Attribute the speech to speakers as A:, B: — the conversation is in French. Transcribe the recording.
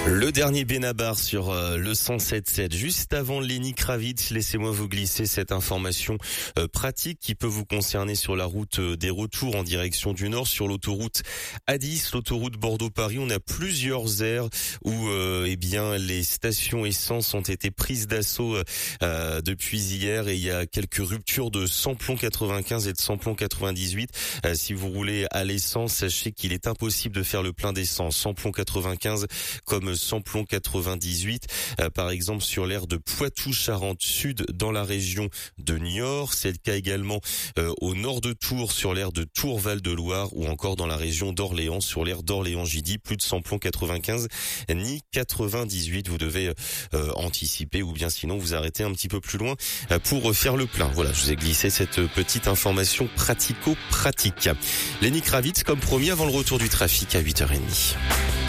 A: Le dernier Benabar sur le 107.7. Juste avant Lenny Kravitz, laissez-moi vous glisser cette information pratique qui peut vous concerner sur la route des retours en direction du nord, sur l'autoroute A10, l'autoroute Bordeaux-Paris. On a plusieurs aires où les stations essence ont été prises d'assaut depuis hier, et il y a quelques ruptures de samplon 95 et de samplon 98. Si vous roulez à l'essence, sachez qu'il est impossible de faire le plein d'essence. Samplon 95 comme samplon 98, par exemple sur l'aire de Poitou-Charentes-Sud dans la région de Niort. C'est le cas également au nord de Tours sur l'aire de Tours-Val-de-Loire, ou encore dans la région d'Orléans sur l'aire d'Orléans-Gidy. Plus de samplon 95 ni 98. Vous devez anticiper, ou bien sinon vous arrêtez un petit peu plus loin pour faire le plein. Voilà, je vous ai glissé cette petite information pratico-pratique. Lenny Kravitz comme promis avant le retour du trafic à 8h30.